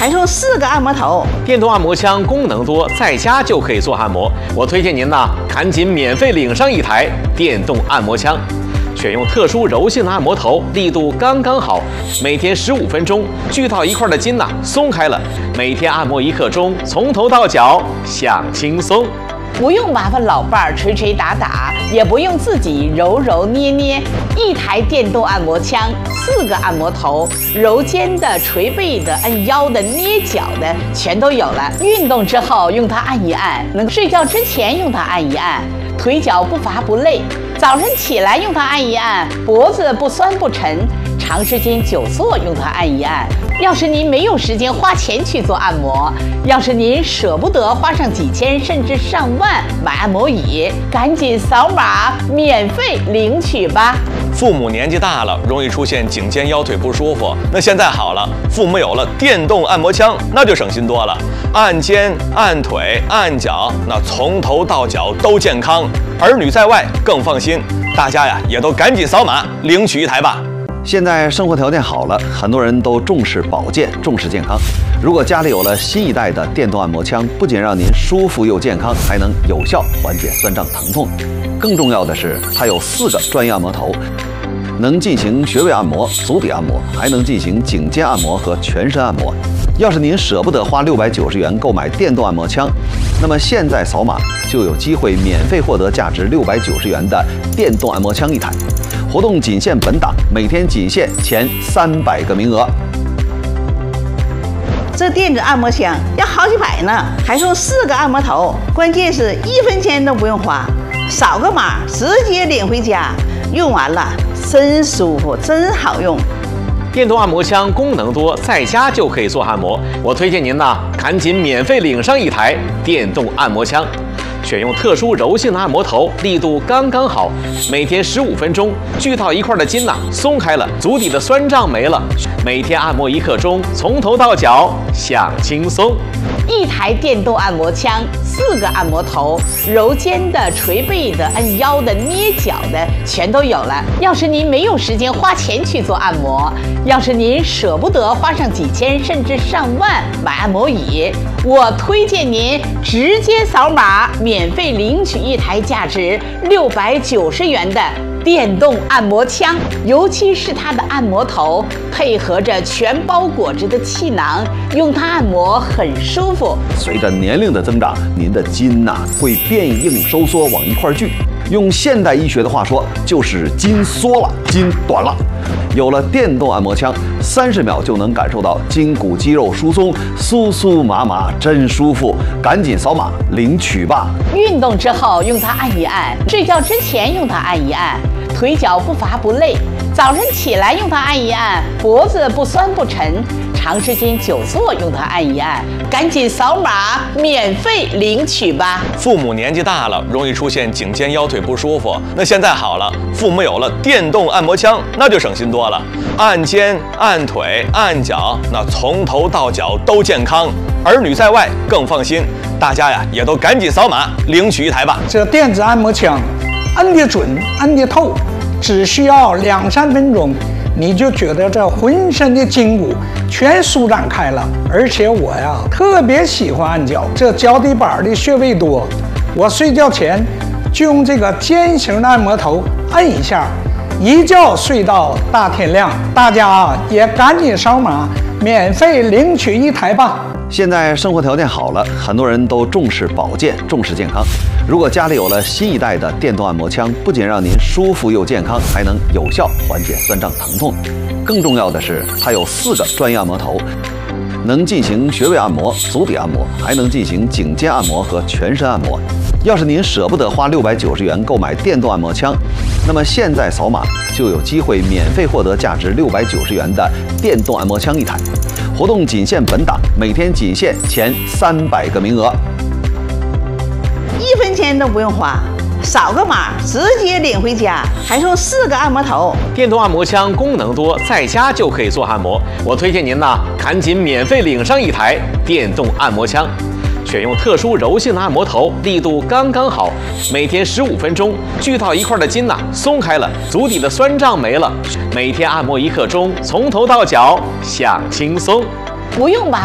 还送4个按摩头。 电动按摩枪功能多，在家就可以做按摩。我推荐您呢，赶紧免费领上一台电动按摩枪。选用特殊柔性的按摩头，力度刚刚好，每天15分钟，聚到一块的筋松开了。每天按摩1刻钟，从头到脚享轻松。 不用麻烦老伴儿捶捶打打，也不用自己揉揉捏捏，一台电动按摩枪，4个按摩头，揉肩的、捶背的、按腰的、捏脚的，全都有了。运动之后用它按一按，能睡觉之前用它按一按，腿脚不乏不累。早晨起来用它按一按，脖子不酸不沉。长时间久坐用它按一按。要是您没有时间花钱去做按摩，要是您舍不得花上几千甚至上万买按摩椅，赶紧扫码免费领取吧。 父母年纪大了，容易出现颈肩腰腿不舒服，那现在好了，父母有了电动按摩枪，那就省心多了。按肩、按腿、按脚，那从头到脚都健康，儿女在外更放心。大家呀，也都赶紧扫码领取一台吧。 现在生活条件好了，很多人都重视保健，重视健康。如果家里有了新一代的电动按摩枪，不仅让您舒服又健康，还能有效缓解酸胀疼痛。更重要的是，它有4个专业按摩头，能进行穴位按摩、足底按摩，还能进行颈肩按摩和全身按摩。要是您舍不得花690元购买电动按摩枪，那么现在扫码就有机会免费获得价值690元的电动按摩枪一台。活动仅限本档，每天仅限前300个名额。 这电子按摩枪要好几百呢，还送4个按摩头，关键是1分钱都不用花，扫个码直接领回家，用完了真舒服，真好用。 电动按摩枪功能多，在家就可以做按摩。我推荐您呢，赶紧免费领上一台电动按摩枪。选用特殊柔性的按摩头，力度刚刚好，每天15分钟，聚到一块的筋松开了，足底的酸胀没了。每天按摩1刻钟，从头到脚享轻松。 一台电动按摩枪，4个按摩头，揉肩的、捶背的、按腰的、捏脚的，全都有了。要是您没有时间花钱去做按摩，要是您舍不得花上几千甚至上万买按摩椅，我推荐您直接扫码免费领取一台价值690元的电动按摩枪，尤其是它的按摩头配合着全包裹着的气囊，用它按摩很舒服。 随着年龄的增长，您的筋会变硬收缩往一块聚，用现代医学的话说，就是筋缩了，筋短了。有了电动按摩枪，30秒就能感受到筋骨肌肉疏松，酥酥麻麻，真舒服。赶紧扫码领取吧！ 运动之后用它按一按，睡觉之前用它按一按，腿脚不乏不累。早晨起来用它按一按，脖子不酸不沉。长时间久坐用它按一按，赶紧扫码免费领取吧。 父母年纪大了，容易出现颈肩腰腿不舒服，那现在好了，父母有了电动按摩枪，那就省心多了。按肩、按腿、按脚，那从头到脚都健康，儿女在外更放心。大家呀，也都赶紧扫码领取一台吧。 这电子按摩枪，按得准，按得透，只需要2-3分钟，你就觉得这浑身的筋骨全舒展开了。而且我呀，特别喜欢按脚，这脚底板的穴位多，我睡觉前就用这个尖形的按摩头按一下，一觉睡到大天亮。大家也赶紧扫码免费领取一台吧。 现在生活条件好了，很多人都重视保健，重视健康。如果家里有了新一代的电动按摩枪，不仅让您舒服又健康，还能有效缓解酸胀疼痛。更重要的是，它有4个专业按摩头，能进行穴位按摩、足底按摩，还能进行颈肩按摩和全身按摩。要是您舍不得花690元购买电动按摩枪，那么现在扫码就有机会免费获得价值690元的电动按摩枪一台。活动仅限本档，每天仅限前300个名额。 1分钱都不用花，扫个码直接领回家，还送4个按摩头。 电动按摩枪功能多，在家就可以做按摩。我推荐您呢，赶紧免费领上一台电动按摩枪。选用特殊柔性的按摩头，力度刚刚好，每天15分钟，聚到一块的筋松开了，足底的酸胀没了。每天按摩1刻钟，从头到脚享轻松。 不用吧。